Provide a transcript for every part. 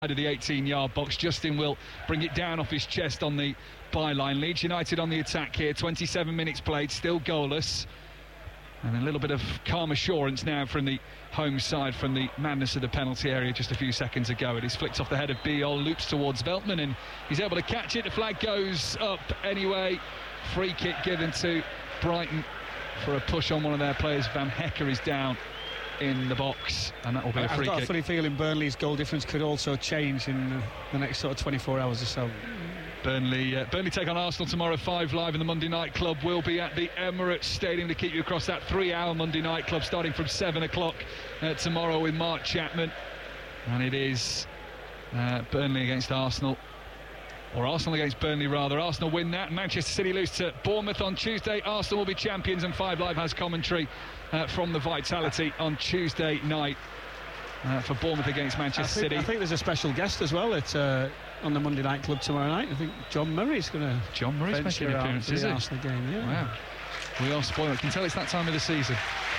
of the 18-yard box. Justin will bring it down off his chest on the byline. Leeds United on the attack here. 27 minutes played, still goalless. And a little bit of calm assurance now from the home side from the madness of the penalty area just a few seconds ago. It is flicked off the head of Biol, loops towards Veltman, and he's able to catch it. The flag goes up anyway. Free kick given to Brighton for a push on one of their players. Van Hecker is down in the box, and that will be a free kick. I've got a funny feeling Burnley's goal difference could also change in the next sort of 24 hours or so. Burnley take on Arsenal tomorrow, 5 Live, and the Monday Night Club will be at the Emirates Stadium to keep you across that 3-hour Monday Night Club starting from 7 o'clock tomorrow with Mark Chapman. And it is Burnley against Arsenal, or Arsenal against Burnley rather. Arsenal win that. Manchester City lose to Bournemouth on Tuesday. Arsenal will be champions, and 5 Live has commentary from the Vitality on Tuesday night for Bournemouth against Manchester City. I think there's a special guest as well on the Monday Night Club tomorrow night. I think John Murray's going to making an appearance, is the it? Arsenal game, yeah. Wow. We are spoiled. You can tell it's that time of the season.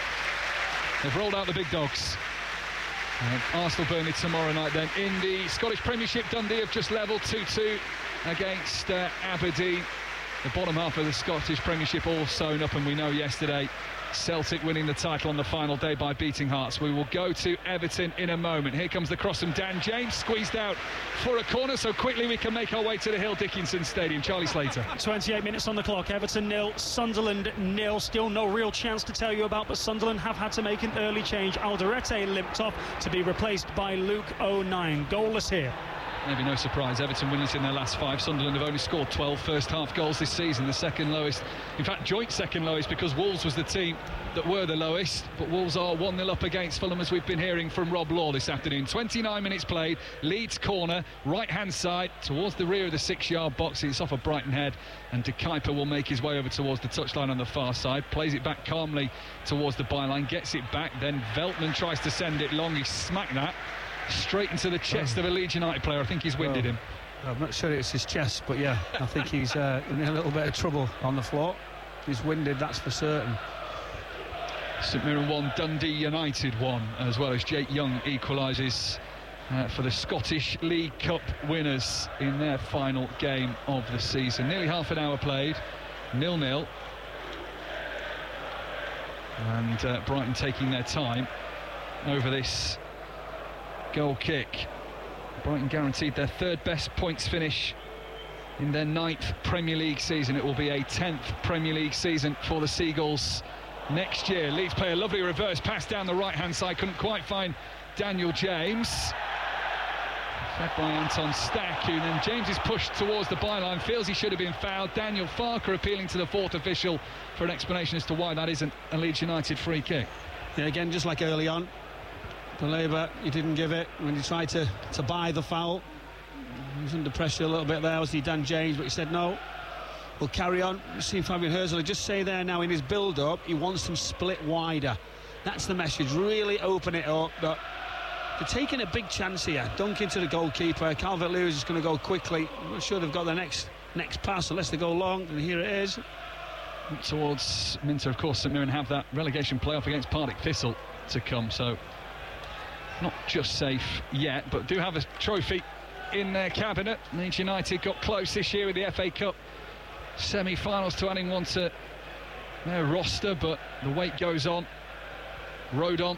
They've rolled out the big dogs. Arsenal-Burnley tomorrow night then. In the Scottish Premiership, Dundee have just levelled 2-2 against Aberdeen. The bottom half of the Scottish Premiership all sewn up, and we know yesterday Celtic winning the title on the final day by beating Hearts. We will go to Everton in a moment. Here comes the cross from Dan James, squeezed out for a corner so quickly we can make our way to the Hill Dickinson Stadium. Charlie Slater. 28 minutes on the clock. Everton 0, Sunderland 0. Still no real chance to tell you about, but Sunderland have had to make an early change. Alderete limped off to be replaced by Luke O'Nien. Goalless here. Maybe no surprise, Everton winless in their last 5. Sunderland have only scored 12 first-half goals this season, the second lowest. In fact, joint second lowest, because Wolves was the team that were the lowest. But Wolves are 1-0 up against Fulham, as we've been hearing from Rob Law this afternoon. 29 minutes played, Leeds corner, right-hand side, towards the rear of the 6-yard box. It's off a Brighton head, and De Kuyper will make his way over towards the touchline on the far side. Plays it back calmly towards the byline, gets it back, then Veltman tries to send it long. He smacked that straight into the chest of a Leeds United player. I think he's winded him. I'm not sure it's his chest, but yeah, I think he's in a little bit of trouble on the floor. He's winded, that's for certain. St Mirren 1, Dundee United 1, as well as Jake Young equalises for the Scottish League Cup winners in their final game of the season. Nearly half an hour played, 0-0. And Brighton taking their time over this goal kick. Brighton guaranteed their 3rd best points finish in their 9th Premier League season. It will be a 10th Premier League season for the Seagulls next year. Leeds play a lovely reverse pass down the right-hand side, couldn't quite find Daniel James. Fed by Anton Stack, and then James is pushed towards the byline, feels he should have been fouled. Daniel Farker appealing to the 4th official for an explanation as to why that isn't a Leeds United free kick. Yeah, again, just like early on, the Labour, he didn't give it when he tried to buy the foul. He was under pressure a little bit there, was he, Dan James, but he said no, we'll carry on. You see Fabian Herzl just say there now in his build-up, he wants them split wider. That's the message, really open it up. But they're taking a big chance here. Dunk into the goalkeeper. Calvert-Lewin is going to go quickly. I'm not sure they've got the next pass unless they go long, and here it is. Towards Minter, of course, St Mirren have that relegation playoff against Partick Thistle to come, so not just safe yet, but do have a trophy in their cabinet. Leeds United got close this year with the FA Cup semi-finals to adding one to their roster, but the wait goes on. Rodon,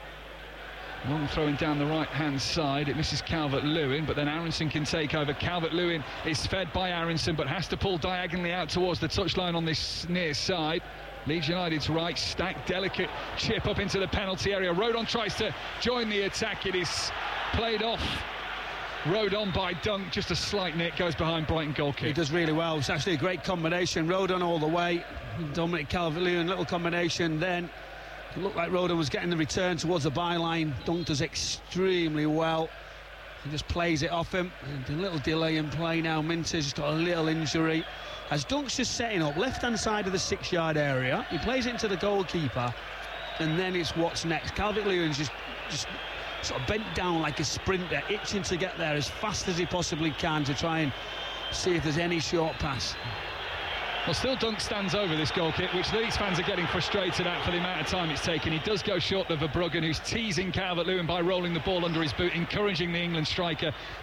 long throwing down the right-hand side. It misses Calvert-Lewin, but then Aronson can take over. Calvert-Lewin is fed by Aronson, but has to pull diagonally out towards the touchline on this near side. Leeds United's right, Stack, delicate chip up into the penalty area. Rodon tries to join the attack. It is played off Rodon by Dunk, just a slight nick, goes behind Brighton goal kick. He does really well. It's actually a great combination. Rodon all the way, Dominic Calvert-Lewin, little combination. Then it looked like Rodon was getting the return towards the byline. Dunk does extremely well. He just plays it off him. And a little delay in play now. Minter's just got a little injury. As Dunk's just setting up, left-hand side of the 6-yard area, he plays it into the goalkeeper, and then it's what's next. Calvert-Lewin's just sort of bent down like a sprinter, itching to get there as fast as he possibly can to try and see if there's any short pass. Well, still Dunk stands over this goal kick, which Leeds fans are getting frustrated at for the amount of time it's taken. He does go short of Verbruggen, who's teasing Calvert-Lewin by rolling the ball under his boot, encouraging the England striker